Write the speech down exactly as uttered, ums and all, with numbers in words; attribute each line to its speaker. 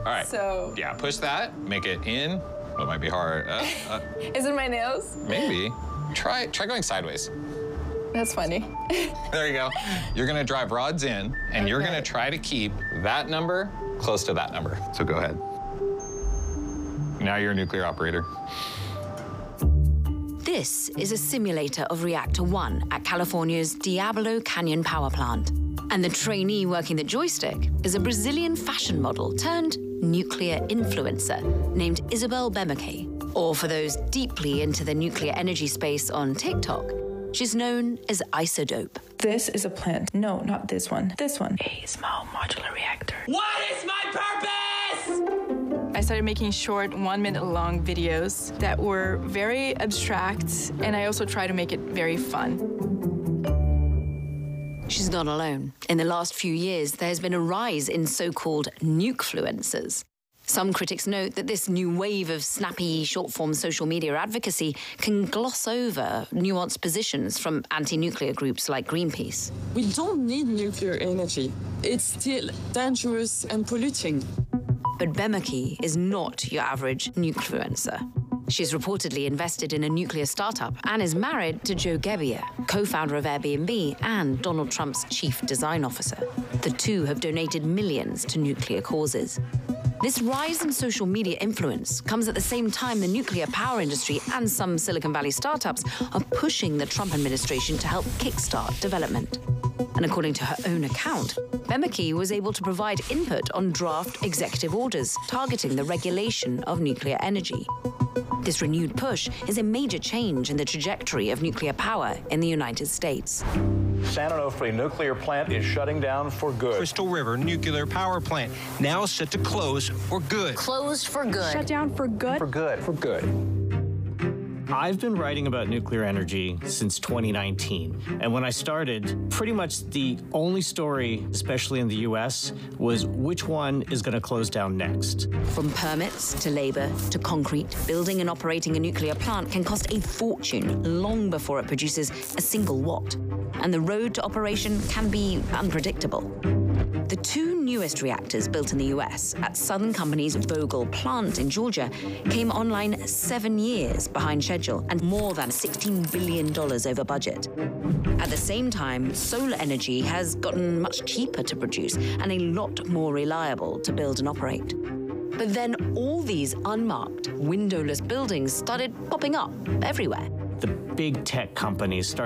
Speaker 1: right.
Speaker 2: So...
Speaker 1: Yeah, push that, make it in. Oh, it might be hard. Uh, uh,
Speaker 2: Is it my nails?
Speaker 1: maybe. Try, try going sideways.
Speaker 2: That's funny.
Speaker 1: There you go. You're gonna drive rods in, and okay. you're gonna try to keep that number close to that number. So go ahead. Now you're a nuclear operator.
Speaker 3: This is a simulator of Reactor One at California's Diablo Canyon Power Plant. And the trainee working the joystick is a Brazilian fashion model turned nuclear influencer named Isabel Bemeke. Or for those deeply into the nuclear energy space on TikTok, she's known as Isodope.
Speaker 2: This is a plant. No, not this one. This one. A small modular reactor.
Speaker 4: What is my purpose?
Speaker 2: I started making short, one-minute-long videos that were very abstract, and I also try to make it very fun.
Speaker 3: She's not alone. In the last few years, there's been a rise in so-called nukefluencers. Some critics note that this new wave of snappy, short-form social media advocacy can gloss over nuanced positions from anti-nuclear groups like Greenpeace.
Speaker 4: We don't need nuclear energy. It's still dangerous and polluting.
Speaker 3: But Bemeke is not your average nukefluencer. She's reportedly invested in a nuclear startup and is married to Joe Gebbia, co-founder of Airbnb and Donald Trump's chief design officer. The two have donated millions to nuclear causes. This rise in social media influence comes at the same time the nuclear power industry and some Silicon Valley startups are pushing the Trump administration to help kickstart development. And according to her own account, Bemeke was able to provide input on draft executive orders targeting the regulation of nuclear energy. This renewed push is a major change in the trajectory of nuclear power in the United States.
Speaker 5: San Onofre nuclear plant is shutting down for good.
Speaker 6: Crystal River nuclear power plant now set to close for good.
Speaker 7: Closed for good.
Speaker 2: Shut down for good?
Speaker 5: For good.
Speaker 6: For good.
Speaker 8: I've been writing about nuclear energy since twenty nineteen. And when I started, pretty much the only story, especially in the U S, was which one is going to close down next.
Speaker 3: From permits to labor to concrete, building and operating a nuclear plant can cost a fortune long before it produces a single watt. And the road to operation can be unpredictable. The two newest reactors built in the U S at Southern Company's Vogtle plant in Georgia came online seven years behind schedule and more than sixteen billion dollars over budget. At the same time, solar energy has gotten much cheaper to produce and a lot more reliable to build and operate. But then all these unmarked, windowless buildings started popping up everywhere.
Speaker 8: The big tech companies started